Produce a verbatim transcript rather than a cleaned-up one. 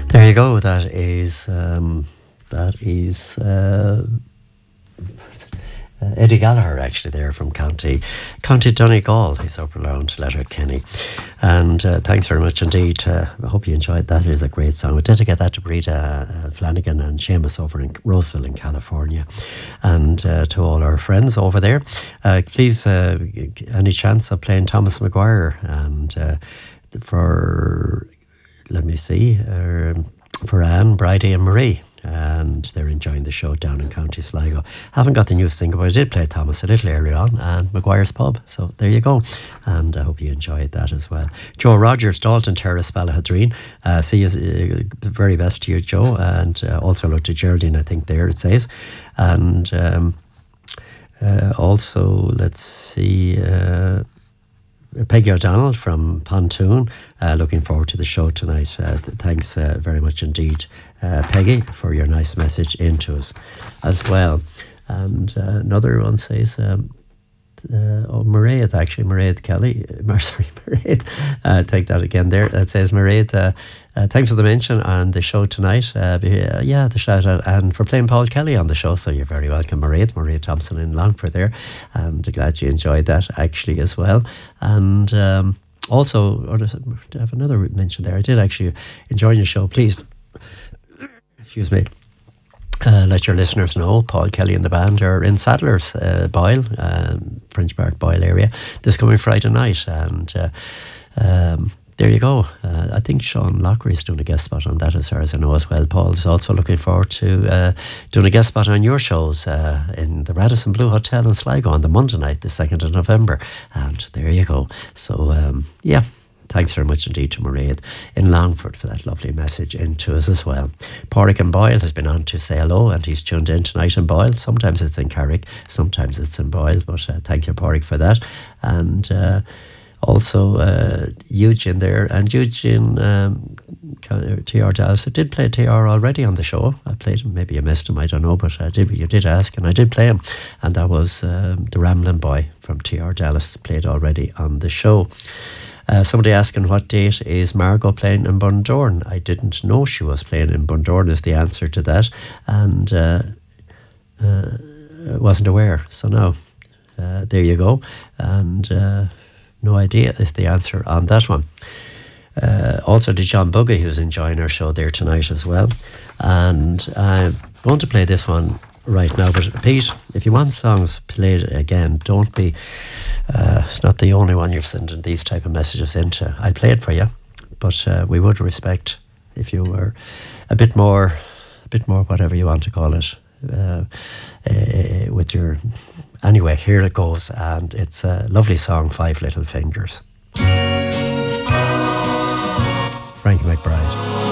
There you go. That is um, that is uh, uh, Eddie Gallagher, actually, there from County County Donegal. He's up around Letterkenny, and uh, thanks very much indeed. Uh, I hope you enjoyed that. It is a great song. We dedicate that to Breda uh, Flanagan and Seamus over in Roseville in California, and uh, to all our friends over there. Uh, please, uh, any chance of playing Thomas Maguire and uh, for. Let me see, uh, for Anne, Bridie and Marie, and they're enjoying the show down in County Sligo. Haven't got the new single, but I did play Thomas a little earlier on, and Maguire's Pub, so there you go, and I hope you enjoyed that as well. Joe Rogers, Dalton Terrace, Ballahadreen, uh, see you, uh, the very best to you, Joe, and uh, also hello to Geraldine, I think there it says, and um, uh, also, let's see, uh, Peggy O'Donnell from Pontoon, uh, looking forward to the show tonight. Uh, th- thanks uh, very much indeed, uh, Peggy, for your nice message into us as well. And uh, another one says, um, uh, oh, Mairead, actually, Mairead Kelly, uh, sorry, Mairead, uh, take that again there. It says, Mairead, uh, uh, thanks for the mention on the show tonight. Uh, uh, yeah, the shout out, and for playing Paul Kelly on the show, so you're very welcome, Mairead, Mairead Thompson in Longford there, and glad you enjoyed that actually as well. And um, also, or to have another mention there, I did actually enjoy your show. Please, excuse me, Uh, let your listeners know Paul Kelly and the band are in Sadlers, uh, Boyle, um, French Park Boyle area, this coming Friday night, and uh, um, there you go. Uh, I think Sean Lockery is doing a guest spot on that, as far as I know as well. Paul is also looking forward to uh, doing a guest spot on your shows uh, in the Radisson Blue Hotel in Sligo on the Monday night, the second of November, and there you go. So um, yeah. Thanks very much indeed to Mairead in Longford for that lovely message into us as well. Pádraig in Boyle has been on to say hello, and he's tuned in tonight in Boyle. Sometimes it's in Carrick, sometimes it's in Boyle, but uh, thank you, Pádraig, for that. And uh, also uh, Eugene there, and Eugene um, T R Dallas. I did play T R already on the show. I played him, maybe you missed him, I don't know, but I did, you did ask, and I did play him, and that was um, the Ramblin' Boy from T R Dallas, played already on the show. Uh, somebody asking what date is Margot playing in Bundoran. I didn't know she was playing in Bundoran is the answer to that, and uh, uh, wasn't aware. So now, uh, there you go, and uh, no idea is the answer on that one. Uh, also to John Buggy, who's enjoying our show there tonight as well, and I'm going to play this one right now. But Pete, if you want songs played again, don't be uh, it's not the only one you're sending these type of messages into. I'll play it for you, but uh, we would respect if you were a bit more a bit more whatever you want to call it, uh, uh, with your anyway, here it goes, and it's a lovely song, Five Little Fingers, Frankie McBride.